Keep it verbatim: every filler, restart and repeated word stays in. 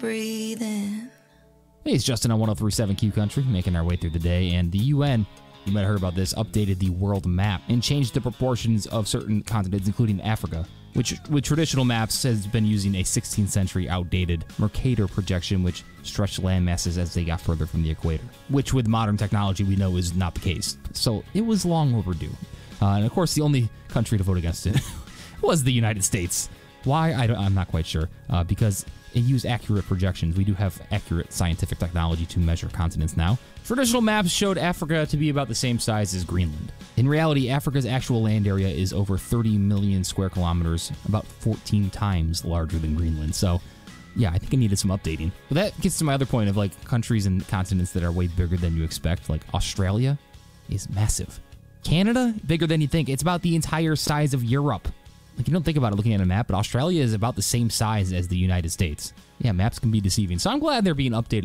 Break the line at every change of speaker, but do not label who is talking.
breathing.
Hey, it's Justin on one oh three point seven Q Country, making our way through the day, and the U N, you might have heard about this, updated the world map and changed the proportions of certain continents, including Africa, which with traditional maps has been using a sixteenth century outdated Mercator projection, which stretched land masses as they got further from the equator, which with modern technology we know is not the case. So it was long overdue. Uh, and of course, the only country to vote against it was the United States. Why? I don't, I'm not quite sure, uh, because it used accurate projections. We do have accurate scientific technology to measure continents now. Traditional maps showed Africa to be about the same size as Greenland. In reality, Africa's actual land area is over thirty million square kilometers, about fourteen times larger than Greenland. So, yeah, I think it needed some updating. But that gets to my other point of like countries and continents that are way bigger than you expect. Like Australia is massive. Canada, bigger than you think. It's about the entire size of Europe. Like, you don't think about it looking at a map, but Australia is about the same size as the United States. Yeah, maps can be deceiving. So I'm glad they're being updated